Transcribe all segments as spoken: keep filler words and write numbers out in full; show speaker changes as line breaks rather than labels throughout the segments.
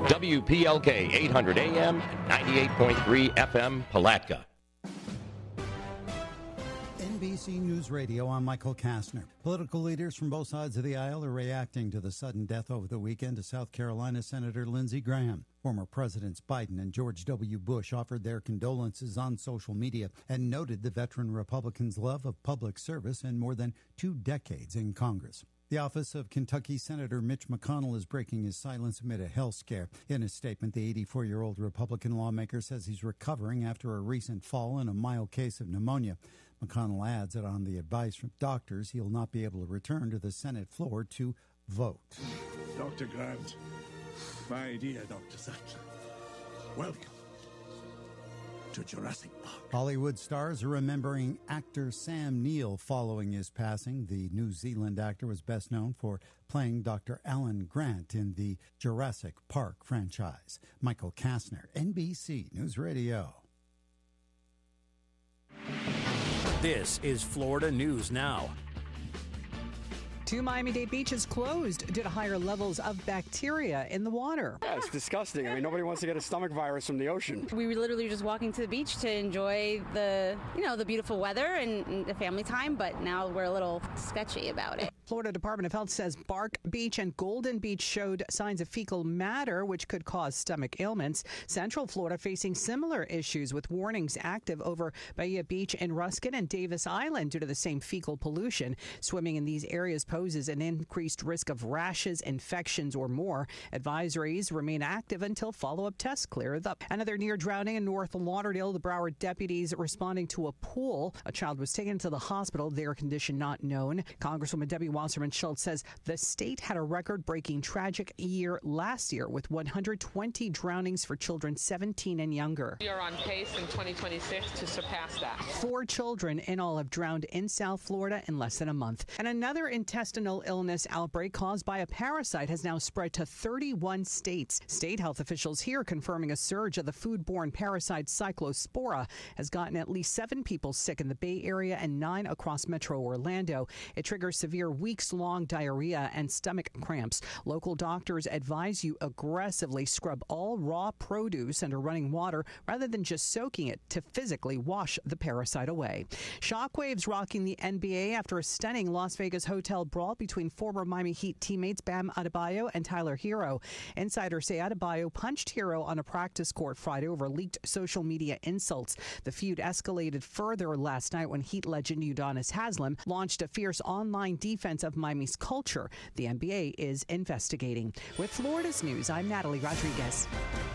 W P L K eight hundred A M, ninety-eight point three F M, Palatka.
N B C News Radio, I'm Michael Kastner. Political leaders from both sides of the aisle are reacting to the sudden death over the weekend of South Carolina Senator Lindsey Graham. Former Presidents Biden and George W. Bush offered their condolences on social media and noted the veteran Republican's love of public service and more than two decades in Congress. The office of Kentucky Senator Mitch McConnell is breaking his silence amid a health scare. In a statement, the eighty-four-year-old Republican lawmaker says he's recovering after a recent fall and a mild case of pneumonia. McConnell adds that on the advice from doctors, he'll not be able to return to the Senate floor to vote.
Doctor Grant, my dear Doctor Sattler, welcome to Jurassic Park.
Hollywood stars are remembering actor Sam Neill following his passing. The New Zealand actor was best known for playing Doctor Alan Grant in the Jurassic Park franchise. Michael Kastner, N B C News Radio.
This is Florida News Now.
Two Miami-Dade beaches closed due to higher levels of bacteria in the water.
Yeah, it's disgusting. I mean, nobody wants to get a stomach virus from the ocean.
We were literally just walking to the beach to enjoy the, you know, the beautiful weather and, and the family time, but now we're a little sketchy about it.
Florida Department of Health says Bark Beach and Golden Beach showed signs of fecal matter, which could cause stomach ailments. Central Florida facing similar issues with warnings active over Bahia Beach and Ruskin and Davis Island due to the same fecal pollution. Swimming in these areas poses an increased risk of rashes, infections, or more. Advisories remain active until follow-up tests clear up. Another near drowning in North Lauderdale. The Broward deputies responding to a pool. A child was taken to the hospital, their condition not known. Congresswoman Debbie Wasserman Schultz says the state had a record-breaking tragic year last year with one hundred twenty drownings for children seventeen and younger.
We are on pace in twenty twenty-six to surpass that.
Four children in all have drowned in South Florida in less than a month. And another intestinal illness outbreak caused by a parasite has now spread to thirty-one states. State health officials here confirming a surge of the foodborne parasite Cyclospora has gotten at least seven people sick in the Bay Area and nine across Metro Orlando. It triggers severe weeks-long diarrhea and stomach cramps. Local doctors advise you aggressively scrub all raw produce under running water rather than just soaking it to physically wash the parasite away. Shockwaves rocking the N B A after a stunning Las Vegas hotel brawl between former Miami Heat teammates Bam Adebayo and Tyler Hero. Insiders say Adebayo punched Hero on a practice court Friday over leaked social media insults. The feud escalated further last night when Heat legend Udonis Haslem launched a fierce online defense of Miami's culture. The N B A is investigating. With Florida's News, I'm Natalie Rodriguez.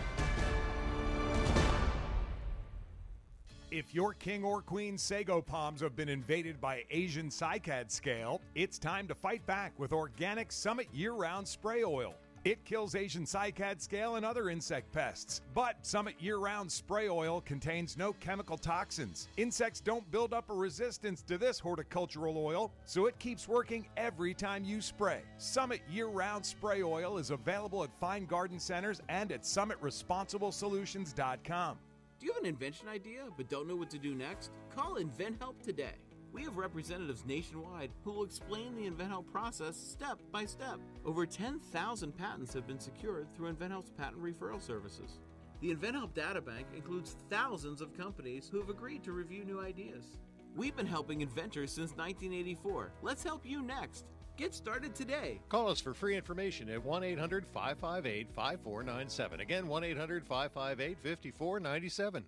If your king or queen sago palms have been invaded by Asian cycad scale, it's time to fight back with organic Summit year-round spray oil. It kills Asian cycad scale and other insect pests. But Summit year-round spray oil contains no chemical toxins. Insects don't build up a resistance to this horticultural oil, so it keeps working every time you spray. Summit year-round spray oil is available at fine garden centers and at summit responsible solutions dot com.
Do you have an invention idea but don't know what to do next? Call InventHelp today. We have representatives nationwide who will explain the InventHelp process step by step. Over ten thousand patents have been secured through InventHelp's patent referral services. The InventHelp Databank includes thousands of companies who have agreed to review new ideas. We've been helping inventors since nineteen eighty-four. Let's help you next. Get started today.
Call us for free information at one eight hundred five five eight five four nine seven. Again, one eight hundred five five eight five four nine seven.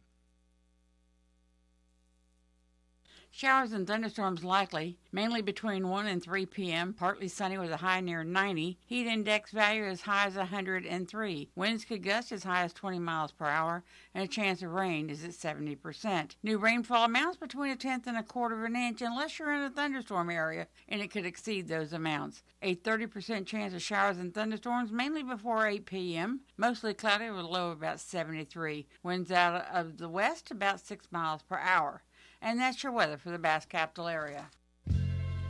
Showers and thunderstorms likely, mainly between one and three p.m. Partly sunny with a high near ninety. Heat index value as high as one hundred three. Winds could gust as high as twenty miles per hour, and a chance of rain is at seventy percent. New rainfall amounts between a tenth and a quarter of an inch unless you're in a thunderstorm area, and it could exceed those amounts. A thirty percent chance of showers and thunderstorms mainly before eight p.m. Mostly cloudy with a low of about seventy-three. Winds out of the west about six miles per hour. And that's your weather for the Bass Capital area.